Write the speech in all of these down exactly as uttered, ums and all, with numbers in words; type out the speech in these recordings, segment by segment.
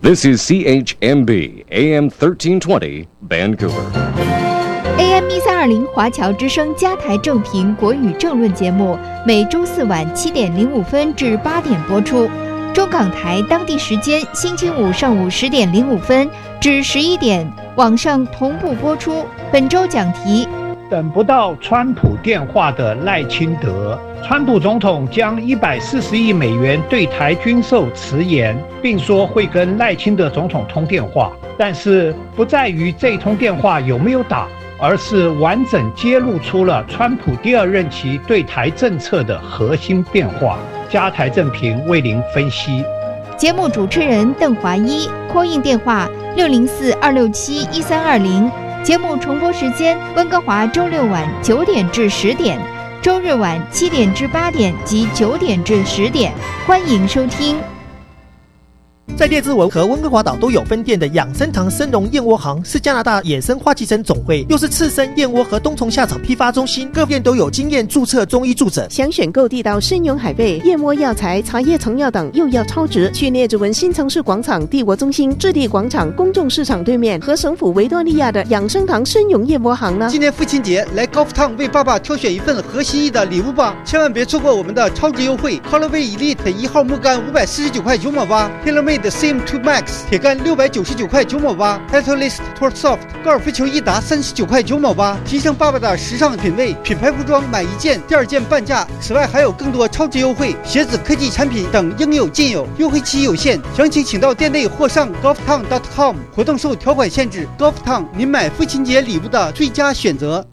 This is C H M B A M thirteen twenty Vancouver。A M 一三二零华侨之声加台正频国语政论节目，每周四晚七点零五分至八点播出。中港台当地时间星期五上午十点零五分至十一点，网上同步播出。本周讲题： 等不到川普电话的赖清德。川普总统将一百四十亿美元对台军售迟延，并说会跟赖清德总统通电话，但是不在于这通电话有没有打，而是完整揭露出了川普第二任期对台政策的核心变化。加台正评为您分析。 节目主持人邓华一 ，call in 电话六零四二六七一三二零。节目重播时间：温哥华周六晚九点至十点，周日晚七点至八点及九点至十点。欢迎收听。 在列治文和温哥华岛都有分店的养生堂生荣燕窝行，是加拿大野生花旗参总会，又是刺身燕窝和冬虫夏草批发中心，各店都有经验注册中医助诊。 想选购地道参蛹海贝、燕窝药材、茶叶成药等又要超值，去列治文新城市广场帝国中心置地广场公众市场对面和省府维多利亚的养生堂生荣燕窝行呢。 今年父亲节来 Golf Town 为爸爸挑选一份合心意的礼物吧，千万别错过我们的超级优惠。 Colorway Elite 一号木杆五百四十九块九毛八， TaylorMade C M 二 Max 铁杆六百九十九块九毛八， Titleist Tour Soft 高尔夫球一打三十九块九毛八，提升爸爸的时尚品味。品牌服装买一件第二件半价，此外还有更多超值优惠，鞋子、科技产品等应有尽有，优惠期有限，详情请到店内或上 golf town dot com。 活动受条款限制。 Golf Town 您买父亲节礼物的最佳选择。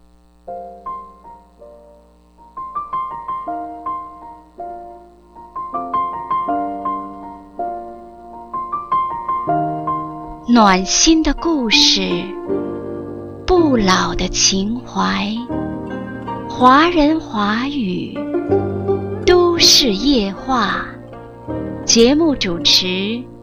暖心的故事，不老的情怀，华人华语，都市夜话。节目主持